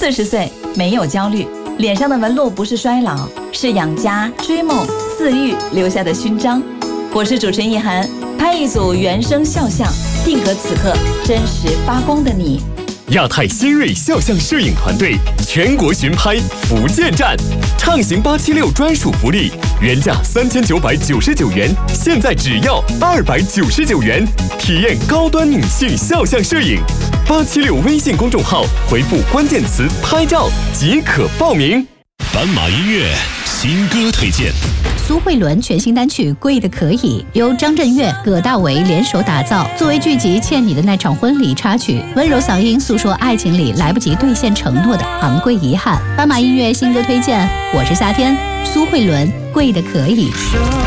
40岁没有焦虑，脸上的纹路不是衰老，是养家、追梦、饲育留下的勋章。我是主持人易涵，拍一组原声肖像，定格此刻真实发光的你。 亚太新锐肖像摄影团队全国巡拍福建站，畅行876专属福利，原价3999元，现在只要299元，体验高端女性肖像摄影。876微信公众号回复关键词“拍照”即可报名。 斑马音乐新歌推荐。 苏慧伦全新单曲《贵的可以》由张震岳、葛大为联手打造，作为剧集《欠你的那场婚礼》插曲，温柔嗓音诉说爱情里来不及兑现承诺的昂贵遗憾。斑马音乐新歌推荐，我是夏天，苏慧伦《贵的可以》。